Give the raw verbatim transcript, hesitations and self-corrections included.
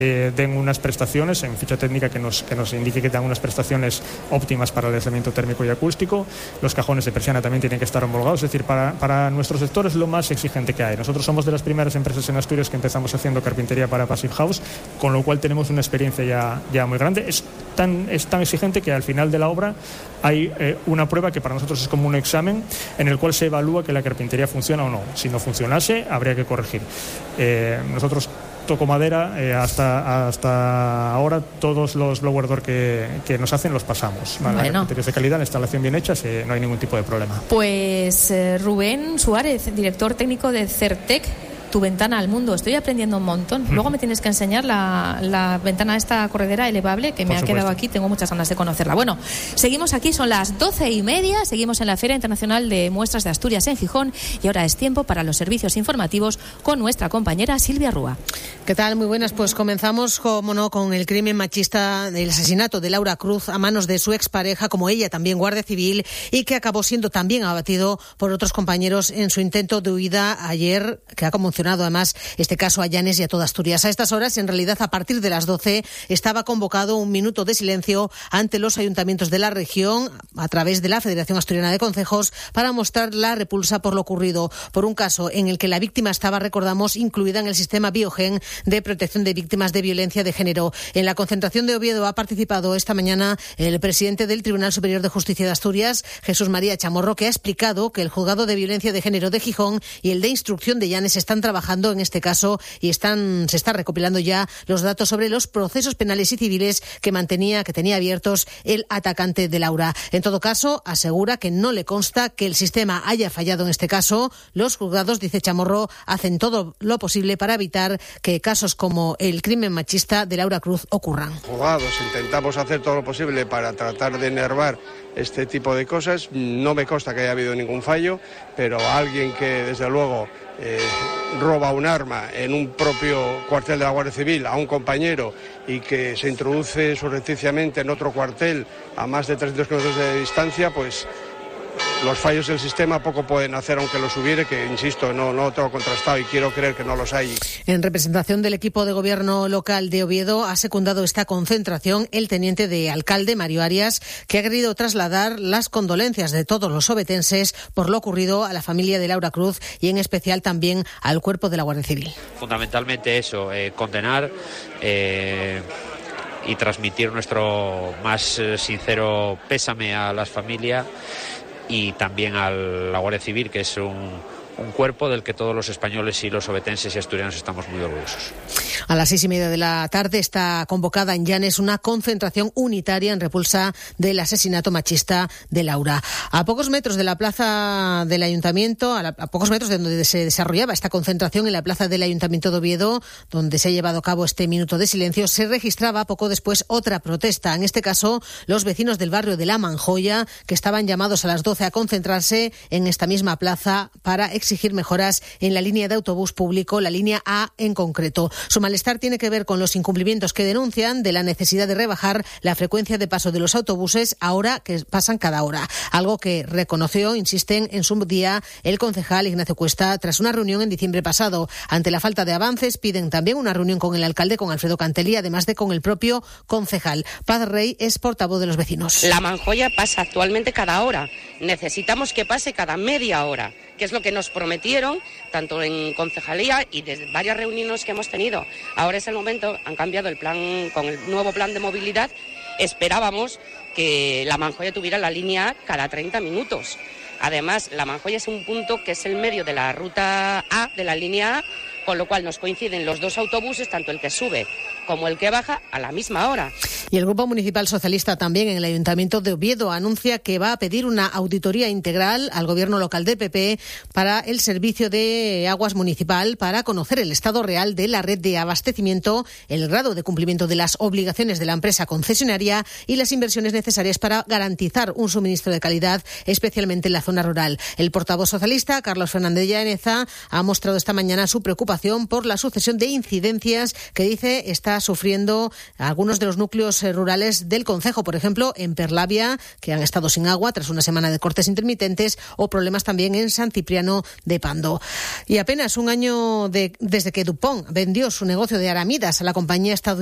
eh, den unas prestaciones en ficha técnica que nos, que nos indique que dan unas prestaciones óptimas para el aislamiento térmico y acústico. Los cajones de persiana también tienen que estar homologados, es decir, para, para nuestro sector es lo más exigente que hay. Nosotros somos de las primeras empresas en Asturias que empezamos haciendo carpintería para Passive House, con lo cual tenemos una experiencia ya, ya muy grande. Es tan, es tan exigente que al final de la obra hay eh, una prueba que para nosotros es como un examen en el cual se evalúa que la carpintería funciona o no. Si no funcionase, habría que corregir. Eh, nosotros toco madera, eh, hasta, hasta ahora todos los blower door que, que nos hacen los pasamos. Vale, bueno. Carpinterías de calidad, la instalación bien hecha, eh, no hay ningún tipo de problema. Pues eh, Rubén Suárez, director técnico de Certec, tu ventana al mundo. Estoy aprendiendo un montón. Luego me tienes que enseñar la, la ventana esta corredera elevable que me ha quedado aquí. Tengo muchas ganas de conocerla. Bueno, seguimos aquí, son las doce y media. Seguimos en la Feria Internacional de Muestras de Asturias en Gijón y ahora es tiempo para los servicios informativos con nuestra compañera Silvia Rúa. ¿Qué tal? Muy buenas. Pues comenzamos, como no, con el crimen machista del asesinato de Laura Cruz a manos de su expareja, como ella también guardia civil, y que acabó siendo también abatido por otros compañeros en su intento de huida ayer, que ha conmocionado además este caso a Llanes y a toda Asturias. A estas horas, en realidad a partir de las doce, estaba convocado un minuto de silencio ante los ayuntamientos de la región a través de la Federación Asturiana de Concejos para mostrar la repulsa por lo ocurrido, por un caso en el que la víctima estaba, recordamos, incluida en el sistema Biogen de protección de víctimas de violencia de género. En la concentración de Oviedo ha participado esta mañana el presidente del Tribunal Superior de Justicia de Asturias, Jesús María Chamorro, que ha explicado que el juzgado de violencia de género de Gijón y el de instrucción de Llanes están trabajando trabajando en este caso y están se está recopilando ya los datos sobre los procesos penales y civiles que mantenía, que tenía abiertos el atacante de Laura. En todo caso, asegura que no le consta que el sistema haya fallado en este caso. Los juzgados, dice Chamorro, hacen todo lo posible para evitar que casos como el crimen machista de Laura Cruz ocurran. Juzgados, intentamos hacer todo lo posible para tratar de enervar este tipo de cosas. No me consta que haya habido ningún fallo, pero alguien que desde luego Eh, roba un arma en un propio cuartel de la Guardia Civil a un compañero y que se introduce surrepticiamente en otro cuartel a más de trescientos kilómetros de distancia, pues los fallos del sistema poco pueden hacer, aunque los hubiere, que insisto, no, no lo tengo contrastado y quiero creer que no los hay. En representación del equipo de gobierno local de Oviedo ha secundado esta concentración el teniente de alcalde, Mario Arias, que ha querido trasladar las condolencias de todos los ovetenses por lo ocurrido a la familia de Laura Cruz y en especial también al cuerpo de la Guardia Civil. Fundamentalmente eso, eh, condenar eh, y transmitir nuestro más eh, sincero pésame a las familias y también a la Guardia Civil, que es un, un cuerpo del que todos los españoles y los ovetenses y asturianos estamos muy orgullosos. A las seis y media de la tarde está convocada en Llanes una concentración unitaria en repulsa del asesinato machista de Laura. A pocos metros de la plaza del Ayuntamiento, a, la, a pocos metros de donde se desarrollaba esta concentración en la plaza del Ayuntamiento de Oviedo, donde se ha llevado a cabo este minuto de silencio, se registraba poco después otra protesta. En este caso, los vecinos del barrio de La Manjoya, que estaban llamados a las doce a concentrarse en esta misma plaza para exigir mejoras en la línea de autobús público, la línea A en concreto. Su malestar tiene que ver con los incumplimientos que denuncian de la necesidad de rebajar la frecuencia de paso de los autobuses ahora que pasan cada hora. Algo que reconoció, insisten, en su día el concejal Ignacio Cuesta tras una reunión en diciembre pasado. Ante la falta de avances, piden también una reunión con el alcalde, con Alfredo Cantelí, además de con el propio concejal. Paz Rey es portavoz de los vecinos. La Manjoya pasa actualmente cada hora. Necesitamos que pase cada media hora, que es lo que nos prometieron, tanto en concejalía y desde varias reuniones que hemos tenido. Ahora es el momento, han cambiado el plan, con el nuevo plan de movilidad, esperábamos que la Manjoya tuviera la línea A cada treinta minutos. Además, la Manjoya es un punto que es el medio de la ruta A, de la línea A, con lo cual nos coinciden los dos autobuses, tanto el que sube como el que baja, a la misma hora. Y el Grupo Municipal Socialista también en el Ayuntamiento de Oviedo anuncia que va a pedir una auditoría integral al Gobierno local del P P para el servicio de aguas municipal para conocer el estado real de la red de abastecimiento, el grado de cumplimiento de las obligaciones de la empresa concesionaria y las inversiones necesarias para garantizar un suministro de calidad, especialmente en la zona rural. El portavoz socialista, Carlos Fernández Llaneza, ha mostrado esta mañana su preocupación por la sucesión de incidencias que dice está sufriendo algunos de los núcleos centros rurales del concejo, por ejemplo, en Perlavia, que han estado sin agua tras una semana de cortes intermitentes, o problemas también en San Cipriano de Pando. Y apenas un año de, desde que Dupont vendió su negocio de aramidas a la compañía estadounidense